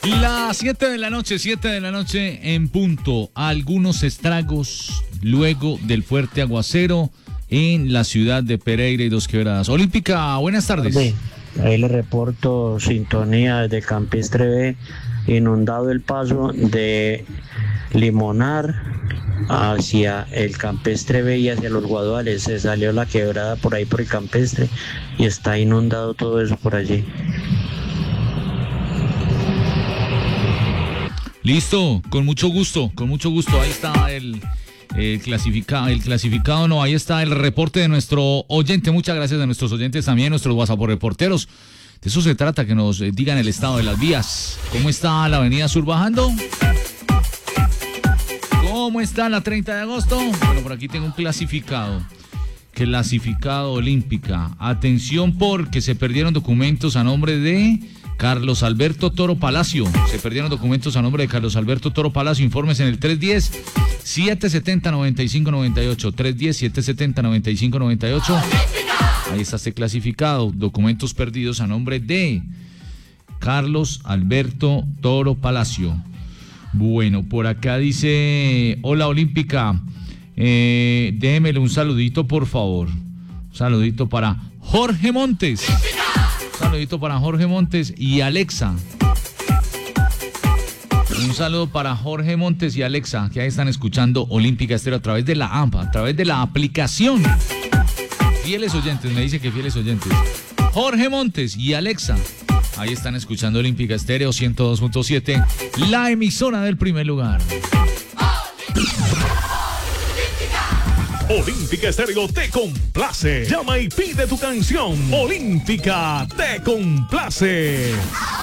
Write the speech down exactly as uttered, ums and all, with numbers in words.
Las siete de la noche, siete de la noche en punto. Algunos estragos luego del fuerte aguacero en la ciudad de Pereira y Dos Quebradas. Olímpica, buenas tardes. Sí, ahí le reporto sintonía desde Campestre B, inundado el paso de Limonar hacia el Campestre B y hacia los Guaduales. Se salió la quebrada por ahí por el Campestre y está inundado todo eso por allí. Listo, con mucho gusto, con mucho gusto. Ahí está el, el clasificado, el clasificado no, ahí está el reporte de nuestro oyente. Muchas gracias a nuestros oyentes también, nuestros WhatsApp reporteros. De eso se trata, que nos eh, digan el estado de las vías. ¿Cómo está la avenida Sur bajando? ¿Cómo está la treinta de agosto? Bueno, por aquí tengo un clasificado. Clasificado Olímpica. Atención porque se perdieron documentos a nombre de Carlos Alberto Toro Palacio. Se perdieron documentos a nombre de Carlos Alberto Toro Palacio. Informes en el tres uno cero, siete siete cero, nueve cinco nueve ocho. tres uno cero, siete siete cero, nueve cinco nueve ocho. Ahí está este clasificado. Documentos perdidos a nombre de Carlos Alberto Toro Palacio. Bueno, por acá dice: hola Olímpica, eh, déjemele un saludito por favor. Un saludito para Jorge Montes. Un saludito para Jorge Montes y Alexa. Un saludo para Jorge Montes y Alexa, que ahí están escuchando Olímpica Estéreo a través de la A M P A, a través de la aplicación. Fieles oyentes, me dice que fieles oyentes. Jorge Montes y Alexa, ahí están escuchando Olímpica Estéreo ciento dos punto siete, la emisora del primer lugar. Olímpica Estéreo te complace. Llama y pide tu canción. Olímpica te complace.